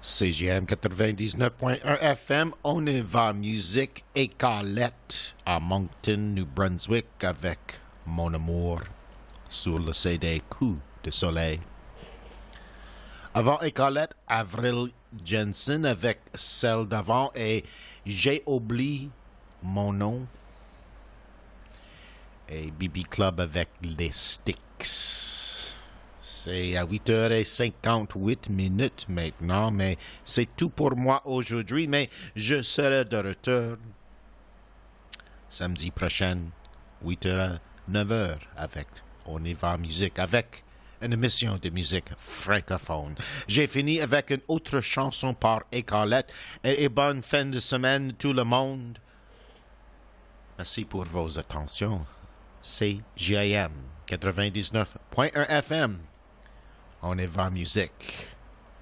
CGM 99.1 FM, on y va musique Écarlate à Moncton, New Brunswick avec Mon Amour sur le CD Coup de Soleil. Avant Écarlate, Avril Jensen avec celle d'avant et J'ai oublié mon nom et BB Club avec les Sticks. C'est à 8h58 maintenant, mais c'est tout pour moi aujourd'hui, mais je serai de retour samedi prochain, 8h à 9h avec On y va musique, avec une émission de musique francophone. J'ai fini avec une autre chanson par Écarlate et bonne fin de semaine tout le monde. Merci pour vos attentions. C'est CGM 99.1 FM. On y va musique.